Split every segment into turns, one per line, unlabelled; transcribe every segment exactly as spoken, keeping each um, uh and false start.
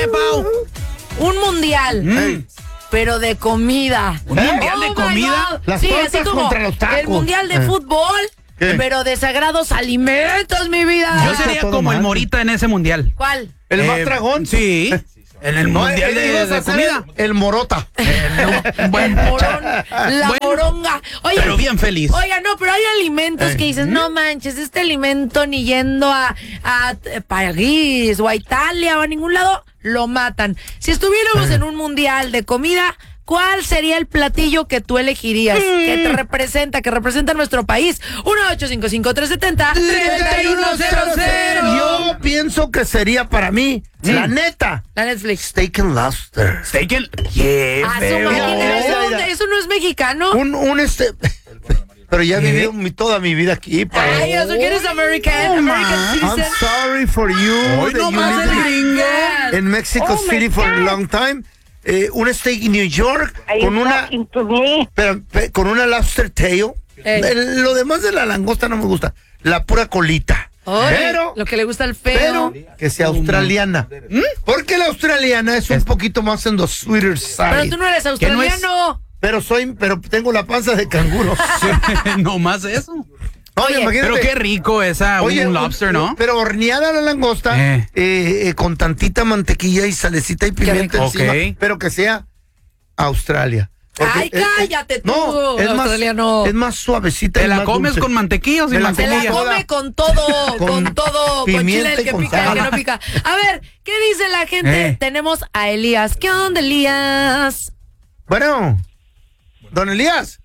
¿Qué, Pau?
Un mundial.
Mm.
Pero de comida.
¿Un
¿Eh?
mundial de
Oh,
comida?
Las
sí,
tortas
así como
contra los tacos.
el mundial de
Eh.
fútbol,
¿Qué?
pero de sagrados alimentos, mi vida.
Yo sería
todo
como el
mal.
Morita en ese mundial.
¿Cuál?
¿El
Eh,
más dragón?
Sí. En el
No,
mundial
eh,
de,
ibas a
de
hacer
comida.
El, el morota.
Un buen
Morón, la
Bueno,
moronga. Oye,
pero bien feliz.
Oiga, no, pero hay alimentos
Eh.
que dices, no manches, este alimento ni yendo a, a París o a Italia o a ningún lado, lo matan. Si estuviéramos en un mundial de comida, ¿cuál sería el platillo que tú elegirías? Que te representa, que representa a nuestro país. uno ocho cinco cinco, tres siete cero, tres uno cero cero.
Yo pienso que sería para mí, la neta,
La Netflix.
steak and lobster.
Steak and... Yeah,
Ah, su
feo.
máquina, ¿eso,
Mira,
dónde-
mira.
eso no es mexicano.
Un, un este... Pero ya he vivido mi, toda mi vida aquí, pa.
Ay, eso que eres American, American
I'm
citizen.
sorry for you.
Hoy
that
no
you
más
live
el gringo.
in Mexico
Oh, my
City for a
God.
long time. Eh, un steak in New York
Are
con
you
una,
talking to me?
pero, pe- con una lobster tail.
Ey.
El- lo demás de la langosta no me gusta. La pura colita.
Ay,
pero,
lo que le gusta al feo.
pero que sea australiana. Porque la australiana es un poquito más en the sweeter side.
Pero tú no eres
Que no es-
australiano.
Pero soy, pero tengo la panza de canguro.
No más eso.
Oye,
Oye,
imagínate.
Pero qué rico esa,
Oye,
un lobster, ¿no?
Pero horneada la langosta,
Eh.
eh, eh, con tantita mantequilla y salecita y pimienta
rico.
encima,
Ok.
pero que sea Australia. Porque
Ay,
es- es-
cállate tú,
no, es más,
australiano.
es más suavecita.
¿Te
y
la
más
comes
dulce.
con mantequilla o sin
Me la
Se la
mantequilla?
como
come con todo, con,
Con
todo, con chile
pimienta
el
y
que
con
pica y el que
sal.
no pica. A ver, ¿qué dice la gente?
Eh.
Tenemos a Elías. ¿Qué onda, Elías?
Bueno, don Elías.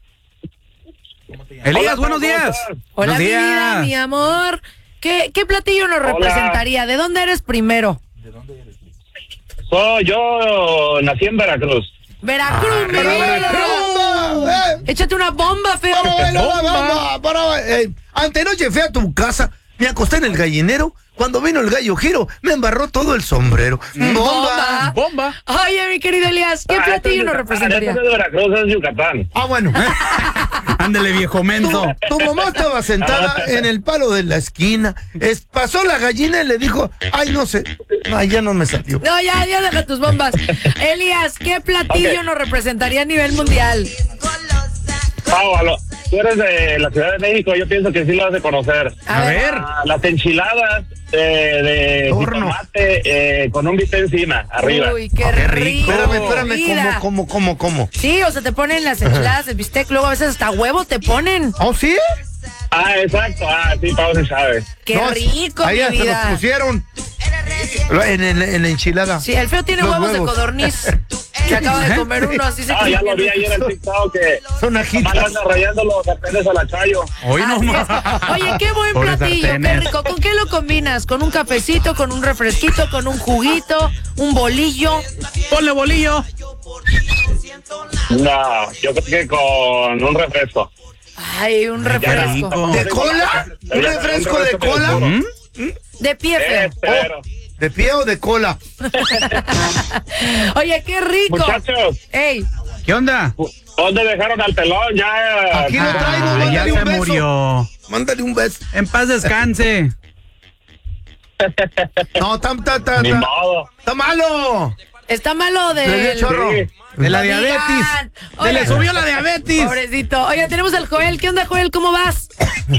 Elías,
Hola,
buenos
¿cómo
días.
estás?
Hola,
Buenos
mi
días.
vida, mi amor. ¿Qué, qué platillo nos
Hola.
representaría? ¿De dónde eres primero?
Soy yo, nací en Veracruz.
Veracruz, mi
Para
vida.
Veracruz, eh.
Échate una bomba, feo.
Para bailar la bamba, para- eh, Antenoche fui a tu casa, me acosté en el gallinero. Cuando vino el gallo giro, me embarró todo el sombrero. Bomba.
Bomba.
Oye, mi querido Elías, ¿qué
Ah,
platillo nos
este es
representaría?
de Veracruz, es Yucatán.
Ah, bueno.
Ándele, viejo menso.
Tu mamá estaba sentada en el palo de la esquina. Es- pasó la gallina y le dijo, ay, no sé. Ay, ya no me salió.
No, ya, ya deja tus bombas. Elías, ¿qué platillo
Ok.
nos representaría a nivel mundial?
Pau, a lo- tú eres de la Ciudad de México, yo pienso que sí lo has de conocer.
A ver.
Ah, las enchiladas eh, de
Horno.
jitomate eh, con un bistec encima, arriba.
Uy, qué,
Qué
rico.
rico.
Espérame, espérame,
Vida.
¿cómo, cómo, cómo, cómo?
Sí, o sea, te ponen las enchiladas, el bistec, luego a veces hasta huevo te ponen.
¿Oh, sí?
Ah, exacto, ah, sí, Pau se sabe.
Qué
No,
rico,
ahí
mi
ya se los
vida.
pusieron. En, en- en la enchilada.
Sí, el feo tiene
Los
huevos, de
huevos.
codorniz. Se acaba de comer uno, así se
Ah, ya lo vi ayer en TikTok que
Son ajitas.
nomás anda rayando los sartenes a la Chayo.
Hoy no
Así
más.
es. Oye, qué buen
Pobres
platillo, qué
sartenes.
rico. ¿Con qué lo combinas? ¿Con un cafecito, con un refresquito, con un juguito, un bolillo?
Ponle bolillo.
No, yo creo que con un refresco.
Ay, un refresco.
rico.
¿De cola? ¿Un refresco de cola?
¿Mm?
De pie,
Eh,
feo.
pero,
¿De pie o de cola?
Oye, qué rico.
muchachos,
Ey,
¿Qué onda?
¿dónde dejaron al pelón? Ya.
Aquí lo traigo,
Ah,
mándale
ya
un
se
beso.
murió.
Mándale un beso.
En paz descanse.
No, está, está, está,
Ni
está,
modo.
está malo.
está malo
Le dio
de...
chorro.
Sí.
De la
No
diabetes.
digan.
Se
Oye.
le subió la diabetes.
Pobrecito. Oye, tenemos al Joel. ¿Qué onda, Joel? ¿Cómo vas?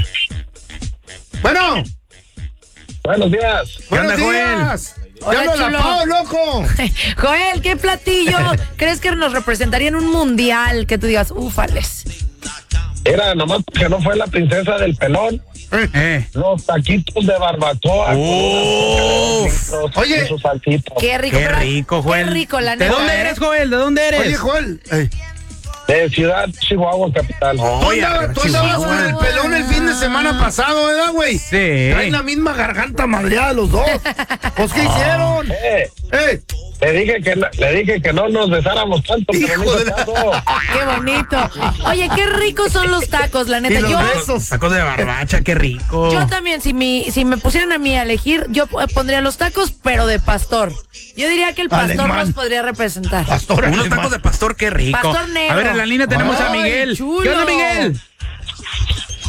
Bueno,
Buenos días.
¿Qué onda,
buenos
Joel?
días.
Hola,
¡Ya
chulo.
la Pau, loco!
Joel, ¿qué platillo crees que nos representaría en un mundial? Que tú digas, ufales.
Era nomás que no fue la princesa del pelón.
Eh.
Los taquitos de barbacoa.
Oh.
Oye.
Oye. Sus salsitas.
Qué rico.
Qué
pero-
rico, Joel.
Qué rico, la
¿De
neta.
dónde
¿eh?
eres, Joel? ¿De dónde eres?
Oye, Joel. ey,
De Ciudad Chihuahua, capital.
Tú
Oye,
andabas, tú
Chihuahua.
andabas con el pelón el fin de semana pasado, ¿verdad, güey?
Sí.
Traen la misma garganta madreada los dos. Pues, ¿qué hicieron?
Eh,
¡Eh!
le dije que no, le dije que no nos besáramos tanto, pero no
Hijo
hizo
de-
caso.
Qué bonito. Oye, qué ricos son los tacos, la
Y
neta.
los
Yo,
besos.
Tacos de barbacha, qué rico.
yo también, si, mi, si me pusieran a mí a elegir, yo p- pondría los tacos, pero de pastor. Yo diría que el pastor
Alemán.
nos podría representar.
Pastor
Unos
alemán.
tacos de pastor, qué rico.
Pastor negro.
A ver, en la línea tenemos a
Ay,
Miguel.
chulo.
¿Qué onda, Miguel?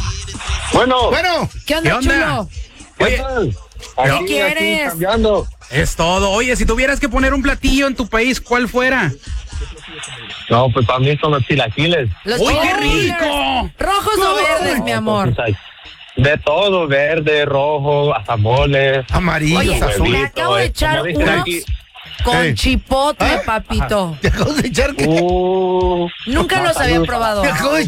Bueno,
Bueno,
¿Qué onda,
¿Qué onda?
chulo?
¿qué
Oye,
tal?
¿qué
Aquí,
quieres?
aquí cambiando.
Es todo. Oye, si tuvieras que poner un platillo en tu país, ¿cuál fuera?
No, pues para mí son los chilaquiles.
Los
¡Uy, qué
chilaquiles.
rico!
¿Rojos o verdes, mi amor?
De todo, verde, rojo, hasta moles.
Amarillos,
Oye, me
azules.
acabo de
eh,
echar
como dicen
unos
aquí.
con
Ey.
chipotle,
Ah,
papito.
Te acabo de echar que.
Uh,
Nunca los había probado.
Te acabo de